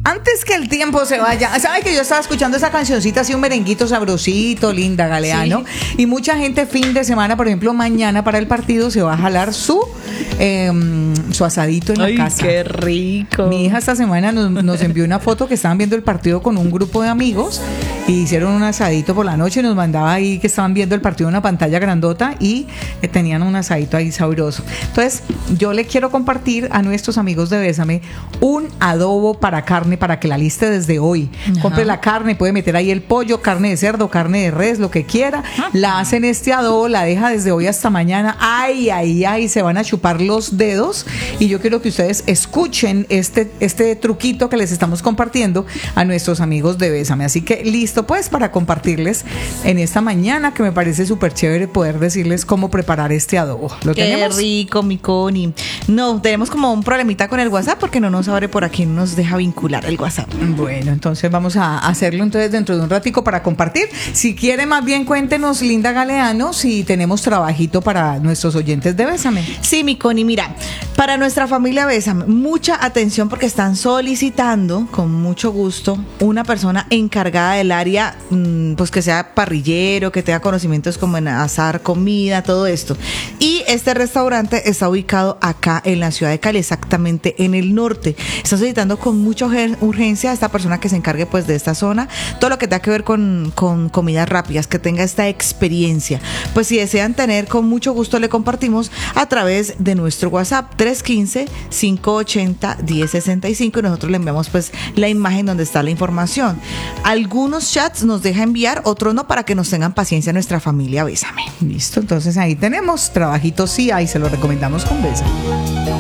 Antes que el tiempo se vaya, ¿sabe que yo estaba escuchando esa cancioncita así, un merenguito sabrosito, Linda Galeano? Sí. Y mucha gente fin de semana, por ejemplo, mañana para el partido se va a jalar su asadito en la casa. ¡Ay, qué rico! Mi hija esta semana nos envió una foto que estaban viendo el partido con un grupo de amigos y hicieron un asadito por la noche y nos mandaba ahí que estaban viendo el partido en una pantalla grandota y tenían un asadito ahí sabroso. Entonces, yo le quiero compartir a nuestros amigos de Bésame un adobo para carne para que la liste desde hoy. Ajá. Compre la carne, puede meter ahí el pollo, carne de cerdo, carne de res, lo que quiera. Ajá. La hacen este adobo, la deja desde hoy hasta mañana. Ay, ay, ay, se van a chupar los dedos. Y yo quiero que ustedes escuchen este truquito que les estamos compartiendo a nuestros amigos de Bésame. Así que listo pues para compartirles en esta mañana, que me parece súper chévere poder decirles cómo preparar este adobo. ¿Lo tenemos? Qué rico, mi Connie. No, tenemos como un problemita con el WhatsApp porque no nos abre por aquí, no nos deja vincular el WhatsApp. Bueno, entonces vamos a hacerlo entonces dentro de un ratico para compartir. Si quiere, más bien cuéntenos, Linda Galeano, si tenemos trabajito para nuestros oyentes de Bésame. Sí, mi Connie, mira, para nuestra familia Bésame, mucha atención porque están solicitando con mucho gusto una persona encargada del área, pues que sea parrillero, que tenga conocimientos como en asar comida, todo esto. Y este restaurante está ubicado acá en la ciudad de Cali, exactamente en el norte. Está solicitando con mucha urgencia a esta persona que se encargue pues de esta zona, todo lo que tenga que ver con comidas rápidas, que tenga esta experiencia. Pues si desean tener, con mucho gusto le compartimos a través de nuestro WhatsApp 315-580-1065 y nosotros le enviamos pues la imagen donde está la información. Algunos chats nos deja enviar, otros no, para que nos tengan paciencia nuestra familia Bésame. Listo, entonces ahí tenemos trabajito, sí, ahí se lo recomendamos con Bésame.